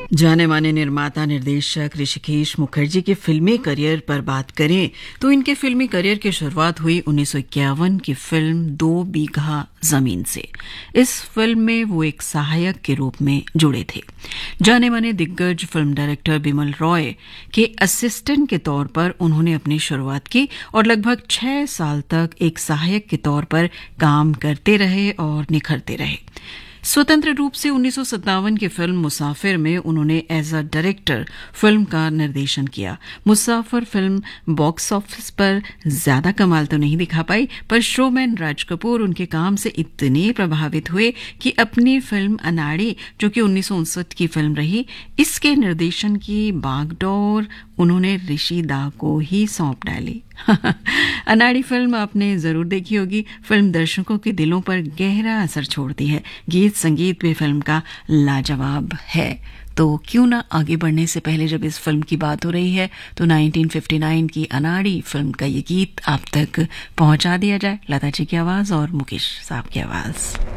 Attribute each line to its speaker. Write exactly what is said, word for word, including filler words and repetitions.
Speaker 1: जाने माने निर्माता निर्देशक ऋषिकेश मुखर्जी के फिल्मी करियर पर बात करें तो इनके फिल्मी करियर की शुरुआत हुई उन्नीस सौ इक्यावन की फिल्म दो बीघा जमीन से। इस फिल्म में वो एक सहायक के रूप में जुड़े थे। जाने माने दिग्गज फिल्म डायरेक्टर बिमल रॉय के असिस्टेंट के तौर पर उन्होंने अपनी शुरुआत की और लगभग छह साल तक एक सहायक के तौर पर काम करते रहे और निखरते रहे। स्वतंत्र रूप से उन्नीस सौ सत्तावन की फिल्म मुसाफिर में उन्होंने एज अ डायरेक्टर फिल्म का निर्देशन किया। मुसाफिर फिल्म बॉक्स ऑफिस पर ज्यादा कमाल तो नहीं दिखा पाई, पर शोमैन राज कपूर उनके काम से इतने प्रभावित हुए कि अपनी फिल्म अनाड़ी, जो कि उन्नीस सौ उनसठ की फिल्म रही, इसके निर्देशन की बागडोर उन्होंने ऋषि दा को ही सौंप डाली। अनाड़ी फिल्म आपने जरूर देखी होगी। फिल्म दर्शकों के दिलों पर गहरा असर छोड़ती है। गीत संगीत भी फिल्म का लाजवाब है। तो क्यों ना आगे बढ़ने से पहले, जब इस फिल्म की बात हो रही है, तो उन्नीस सौ उनसठ की अनाड़ी फिल्म का ये गीत आप तक पहुंचा दिया जाए। लता जी की आवाज और मुकेश साहब की आवाज।